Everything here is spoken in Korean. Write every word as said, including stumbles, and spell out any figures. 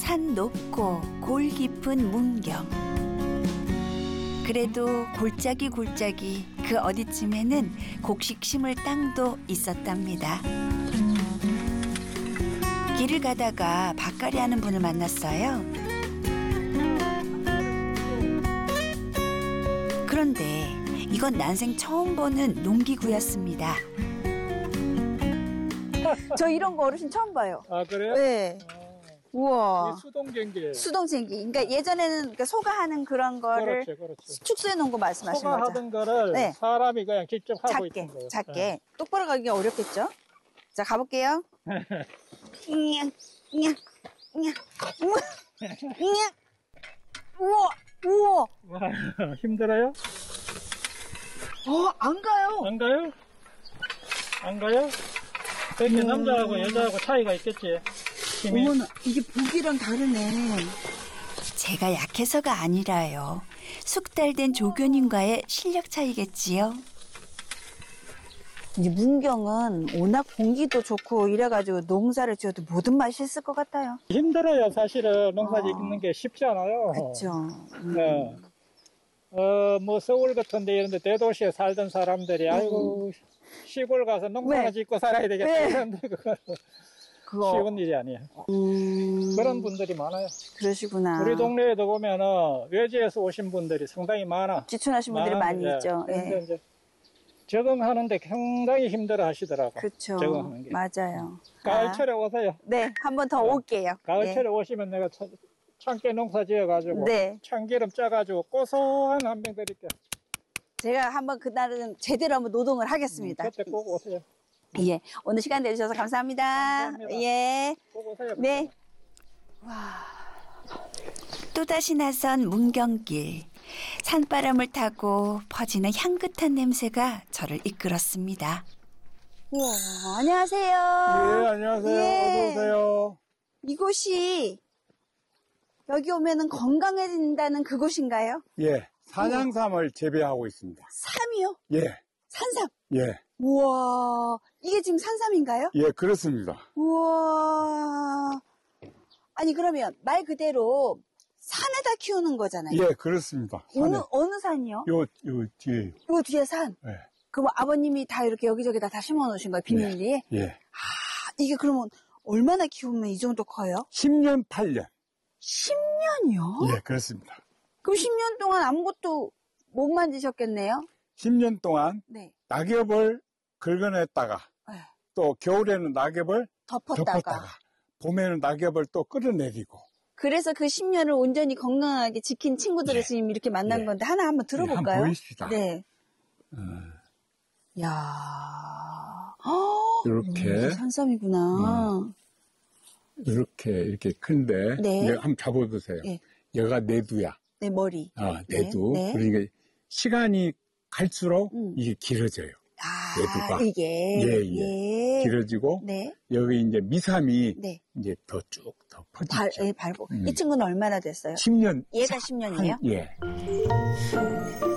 산 높고 골 깊은 문경. 그래도 골짜기 골짜기 그 어디쯤에는 곡식 심을 땅도 있었답니다. 길을 가다가 밭갈이 하는 분을 만났어요. 그런데 이건 난생 처음 보는 농기구였습니다. 저 이런 거 어르신 처음 봐요. 아, 그래요? 네. 어, 우와. 이게 수동쟁기예요. 수동쟁기. 그러니까 예전에는 그러니까 소가 하는 그런 거를 그렇죠, 그렇죠. 축소해 놓은 거 말씀하시는 소가 거죠? 하던 거를 네. 사람이 그냥 직접 하고 작게, 있는 거예요. 작게. 네. 똑바로 가기가 어렵겠죠? 자, 가볼게요. 냥, 냥, 냥, 우와, 냥. 우와, 우와. 와, 힘들어요? 어, 안 가요. 안 가요? 안 가요? 이렇게 음. 남자하고 여자하고 차이가 있겠지. 힘이. 어머나, 이게 보기랑 다르네. 제가 약해서가 아니라요. 숙달된 조교님과의 실력 차이겠지요. 이제 문경은 워낙 공기도 좋고 이래가지고 농사를 지어도 모든 맛이 있을 것 같아요. 힘들어요. 사실은 농사 어. 짓는 게 쉽지 않아요. 그렇죠. 음. 네. 어, 뭐 서울 같은데 이런데 대도시에 살던 사람들이 아이고 시골 가서 농사나 왜? 짓고 살아야 되겠다. 왜? 그런데 그거 그거. 쉬운 일이 아니에요. 음. 그런 분들이 많아요. 그러시구나. 우리 동네에도 보면은 외지에서 오신 분들이 상당히 많아. 지춘하신 분들이 많이 예. 있죠. 근데 예. 이제 적응하는데 상당히 힘들어 하시더라고. 그렇죠. 적응하는 게. 맞아요. 가을철에 오세요. 네, 한 번 더 네. 올게요. 가을철에 오시면 내가 차- 참깨 농사 지어가지고 네. 참기름 짜가지고 고소한 한 병 드릴게요. 제가 한번 그날은 제대로 한번 노동을 하겠습니다. 그때 꼭 오세요. 예, 오늘 시간 내주셔서 감사합니다. 감사합니다. 예, 꼭 오세요. 네. 또다시 나선 문경길. 산바람을 타고 퍼지는 향긋한 냄새가 저를 이끌었습니다. 우와, 안녕하세요. 예, 안녕하세요. 예. 어서 오세요. 이곳이 여기 오면은 건강해진다는 그곳인가요? 예, 산양삼을 재배하고 있습니다. 삼이요? 예, 산삼. 예, 우와, 이게 지금 산삼인가요? 예, 그렇습니다. 우와. 아니 그러면 말 그대로 산에다 키우는 거잖아요. 예, 그렇습니다. 어느 산에. 어느 산이요? 요, 요 뒤에. 요 뒤에 산. 예, 그럼 아버님이 다 이렇게 여기저기다 다 심어 놓으신 거예요, 비밀리에? 예. 아, 이게 그러면 얼마나 키우면 이 정도 커요? 십 년, 팔 년. 십 년이요? 예, 그렇습니다. 그럼 십 년 동안 아무것도 못 만지셨겠네요? 십 년 동안 네. 낙엽을 긁어냈다가, 네. 또 겨울에는 낙엽을 덮었다가. 덮었다가, 봄에는 낙엽을 또 끌어내리고. 그래서 그 십 년을 온전히 건강하게 지킨 친구들을 예. 지금 이렇게 만난 예. 건데 하나 한번 들어볼까요? 예, 한번 보이시다. 네. 음. 야, 헉, 이렇게. 음, 산삼이구나. 이렇게, 이렇게 큰데. 네. 예, 한번 잡아보세요. 예. 얘가 내두야. 네, 머리. 아, 네, 내두. 네. 그러니까 시간이 갈수록 음. 이게 길어져요. 아, 내두가. 이게. 예, 예. 길어지고 네. 여기 이제 미삼이 네. 이제 더 쭉 더 발, 퍼지죠. 예, 발고. 음. 이 친구는 얼마나 됐어요? 십 년. 얘가 십 년이에요? 예.